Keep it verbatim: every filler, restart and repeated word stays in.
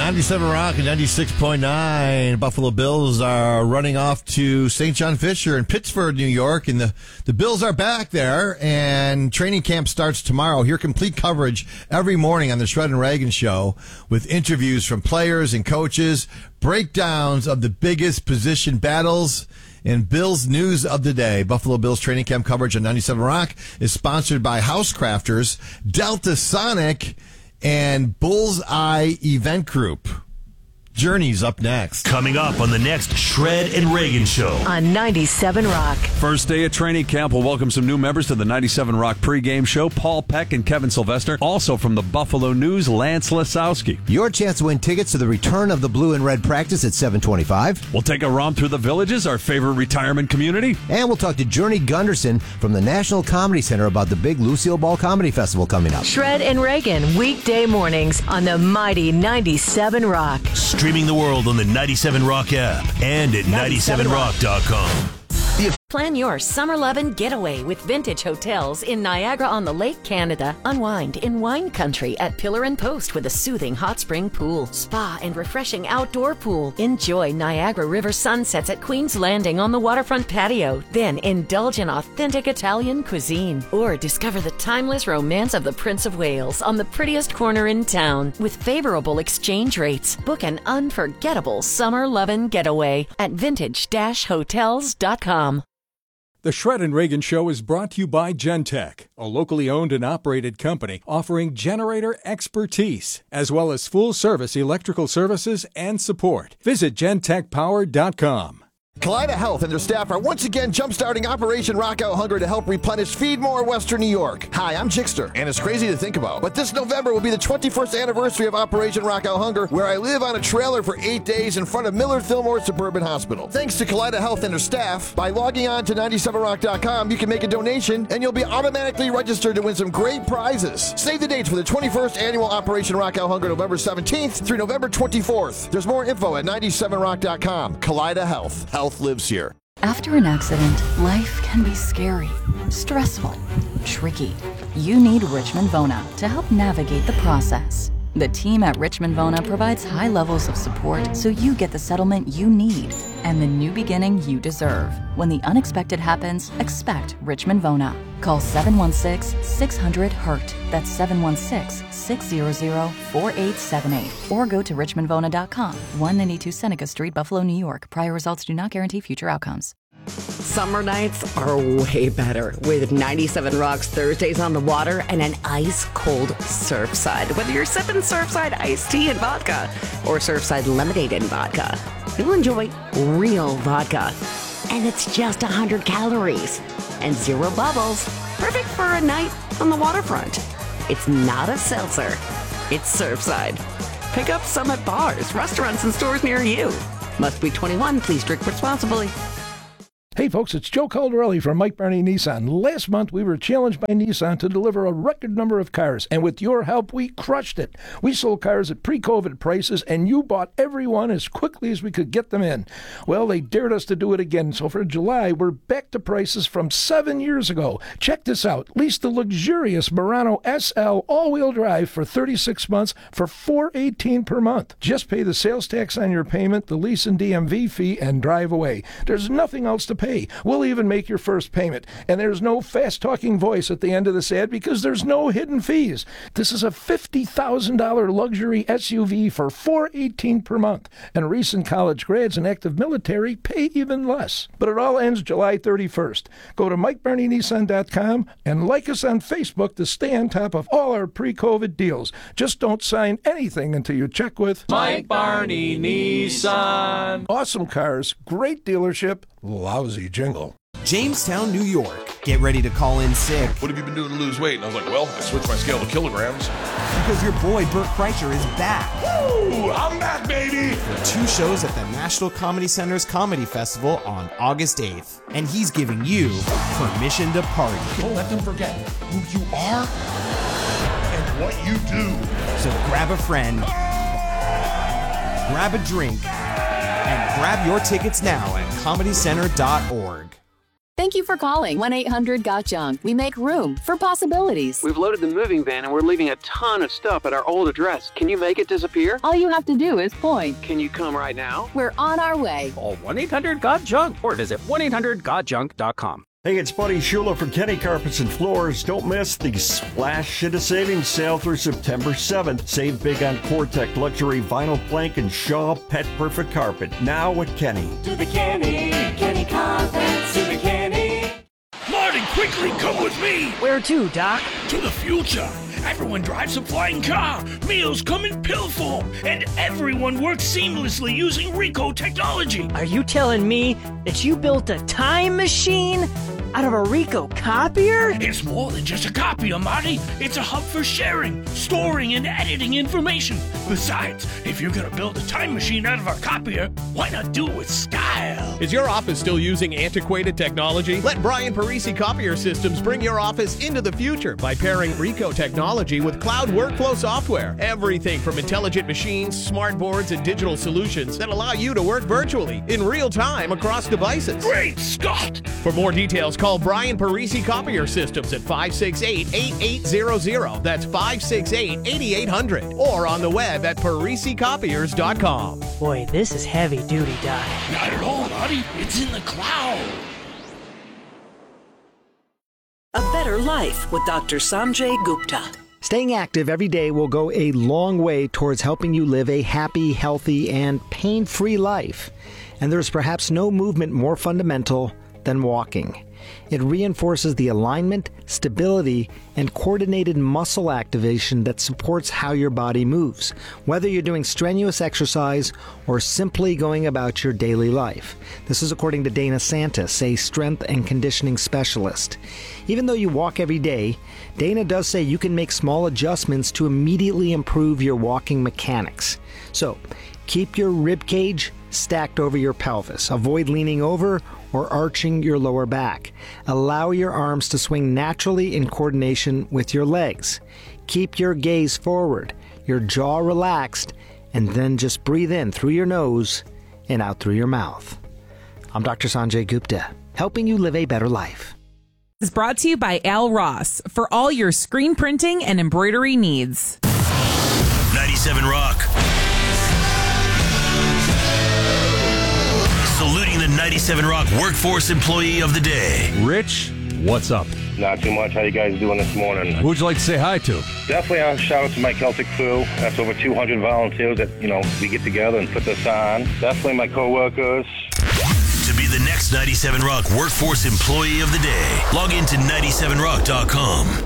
ninety-seven Rock and ninety-six point nine. Buffalo Bills are running off to Saint John Fisher in Pittsford, New York, and the, the Bills are back there, and training camp starts tomorrow. Hear complete coverage every morning on the Shred and Reagan Show with interviews from players and coaches, breakdowns of the biggest position battles, and Bills news of the day. Buffalo Bills training camp coverage on ninety-seven Rock is sponsored by Housecrafters, Delta Sonic, and Bullseye Event Group. Journey's up next. Coming up on the next Shred and Reagan Show on ninety-seven Rock. First day of training camp will welcome some new members to the ninety-seven Rock pregame show. Paul Peck and Kevin Sylvester. Also from the Buffalo News, Lance Lasowski. Your chance to win tickets to the return of the blue and red practice at seven twenty-five. We'll take a romp through the Villages, our favorite retirement community. And we'll talk to Journey Gunderson from the National Comedy Center about the big Lucille Ball Comedy Festival coming up. Shred and Reagan, weekday mornings on the mighty ninety-seven Rock. Streaming the world on the ninety-seven Rock app and at ninety-seven rock dot com. Plan your summer lovin' getaway with Vintage Hotels in Niagara-on-the-Lake, Canada. Unwind in wine country at Pillar and Post with a soothing hot spring pool, spa, and refreshing outdoor pool. Enjoy Niagara River sunsets at Queen's Landing on the waterfront patio. Then indulge in authentic Italian cuisine. Or discover the timeless romance of the Prince of Wales on the prettiest corner in town. With favorable exchange rates, book an unforgettable summer lovin' getaway at vintage hotels dot com. The Shred and Reagan Show is brought to you by Gentech, a locally owned and operated company offering generator expertise, as well as full-service electrical services and support. Visit gentech power dot com. Kaleida Health and their staff are once again jumpstarting Operation Rock Out Hunger to help replenish Feed More Western New York. Hi, I'm Jixter, and it's crazy to think about, but this November will be the twenty-first anniversary of Operation Rock Out Hunger, where I live on a trailer for eight days in front of Millard Fillmore Suburban Hospital. Thanks to Kaleida Health and their staff, by logging on to ninety-seven rock dot com, you can make a donation, and you'll be automatically registered to win some great prizes. Save the dates for the twenty-first annual Operation Rock Out Hunger, November seventeenth through November twenty-fourth. There's more info at ninety-seven rock dot com. Kaleida Health. Health lives here. After an accident, life can be scary, stressful, tricky. You need Richmond Vona to help navigate the process. The team at Richmond Vona provides high levels of support so you get the settlement you need and the new beginning you deserve. When the unexpected happens, expect Richmond Vona. Call seven one six, six hundred, hurt. That's seven one six, six hundred, four eight seven eight. Or go to richmond vona dot com. one ninety-two Seneca Street, Buffalo, New York. Prior results do not guarantee future outcomes. Summer nights are way better with ninety-seven Rock's Thursdays on the Water and an ice-cold Surfside. Whether you're sipping Surfside iced tea and vodka or Surfside lemonade and vodka, you'll enjoy real vodka. And it's just one hundred calories and zero bubbles. Perfect for a night on the waterfront. It's not a seltzer. It's Surfside. Pick up some at bars, restaurants, and stores near you. Must be twenty-one. Please drink responsibly. Hey folks, it's Joe Caldarelli from Mike Barney Nissan. Last month we were challenged by Nissan to deliver a record number of cars, and with your help we crushed it. We sold cars at pre-COVID prices, and you bought every one as quickly as we could get them in. Well, they dared us to do it again, so for July we're back to prices from seven years ago. Check this out. Lease the luxurious Murano S L all-wheel drive for thirty-six months for four hundred eighteen dollars per month. Just pay the sales tax on your payment, the lease and D M V fee, and drive away. There's nothing else to pay. We'll even make your first payment. And there's no fast-talking voice at the end of this ad because there's no hidden fees. This is a fifty thousand dollars luxury S U V for four hundred eighteen dollars per month. And recent college grads and active military pay even less. But it all ends July thirty-first. Go to mike barney nissan dot com and like us on Facebook to stay on top of all our pre-COVID deals. Just don't sign anything until you check with Mike Barney Nissan. Awesome cars, great dealership, lousy jingle. Jamestown, New York. Get ready to call in sick. What have you been doing to lose weight? And I was like, well, I switched my scale to kilograms. Because your boy Bert Kreischer is back. Woo! I'm back, baby! For two shows at the National Comedy Center's Comedy Festival on August eighth. And he's giving you permission to party. Don't let them forget who you are and what you do. So grab a friend, grab a drink, and grab your tickets now at comedy center dot org. Thank you for calling one eight hundred got junk. We make room for possibilities. We've loaded the moving van and we're leaving a ton of stuff at our old address. Can you make it disappear? All you have to do is point. Can you come right now? We're on our way. Call one eight hundred got junk or visit one eight hundred got junk dot com. Hey, it's Buddy Shula for Kenny Carpets and Floors. Don't miss the Splash Shit Savings Sale through September seventh. Save big on Cortec Luxury Vinyl Plank and Shaw Pet Perfect Carpet. Now at Kenny. To the Kenny, Kenny Carpets, to the Kenny. Marty, quickly come with me. Where to, Doc? To the future. Everyone drives a flying car, meals come in pill form, and everyone works seamlessly using Rico technology. Are you telling me that you built a time machine out of a Rico copier? It's more than just a copier, Marty. It's a hub for sharing, storing, and editing information. Besides, if you're gonna build a time machine out of a copier, why not do it with style? Is your office still using antiquated technology? Let Brian Parisi Copier Systems bring your office into the future by pairing Rico technology with cloud workflow software. Everything from intelligent machines, smart boards, and digital solutions that allow you to work virtually in real time across devices. Great Scott! For more details, call Brian Parisi Copier Systems at five six eight, eight eight zero zero. That's five six eight, eight eight zero zero. Or on the web at parisi copiers dot com. Boy, this is heavy duty, Doc. Not at all, Marty. It's in the cloud. A better life with Doctor Sanjay Gupta. Staying active every day will go a long way towards helping you live a happy, healthy, and pain-free life. And there's perhaps no movement more fundamental than walking. It reinforces the alignment, stability, and coordinated muscle activation that supports how your body moves, whether you're doing strenuous exercise or simply going about your daily life. This is according to Dana Santis, a strength and conditioning specialist. Even though you walk every day, Dana does say you can make small adjustments to immediately improve your walking mechanics. So, keep your rib cage stacked over your pelvis. Avoid leaning over or arching your lower back. Allow your arms to swing naturally in coordination with your legs. Keep your gaze forward, your jaw relaxed, and then just breathe in through your nose and out through your mouth. I'm Doctor Sanjay Gupta, helping you live a better life. Is brought to you by Al Ross for all your screen printing and embroidery needs. ninety-seven Rock. Saluting the ninety-seven Rock Workforce Employee of the Day. Rich, what's up? Not too much. How you guys doing this morning? Who would you like to say hi to? Definitely a shout out to my Celtic crew. That's over two hundred volunteers that, you know, we get together and put this on. Definitely my coworkers. To be the next ninety-seven Rock Workforce Employee of the Day, log into ninety-seven rock dot com.